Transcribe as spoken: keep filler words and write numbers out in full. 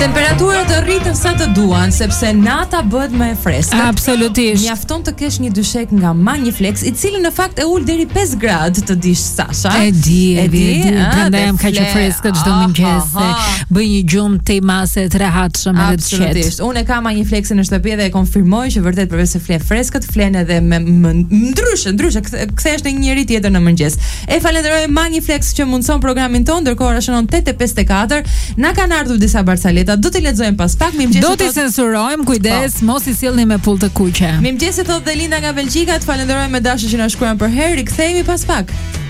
Temperaturat të rritën sa të duan, sepse nata bëhet më e freskët. Absolutisht. Mjafton të kesh një dyshek nga Maniflex, i cili në fakt e ul deri pesë gradë të dish Sasha. E di, e di, di, a, prandaj jam kaq e fle- freskët çdo aha, mëngjes. aha. Bëj një gjumë te mase të rehatshëm edhe të qetë. Absolutisht. Unë e kam Maniflexin në shtëpi dhe e konfirmoj që vërtet përveç se fle freskët, flen edhe me, me ndryshe, ndryshe kthe- kthehesh në një njeri tjetër në mëngjes. E falenderoj Maniflex që mundson programin ton, ndërkohë ora shënon tetë e pesëdhjetë e katër. Na kanë ardhur disa barsaleta, do t'i lexojmë pas pak. Mirëmëngjes. Do t'i censurojmë, kujdes, mos i sillni me pull të kuqe. Mirëmëngjes, thotë Delinda nga Belgjika. Të falenderoj me dashur që na shkruan për herë. Rikthehemi pas pak.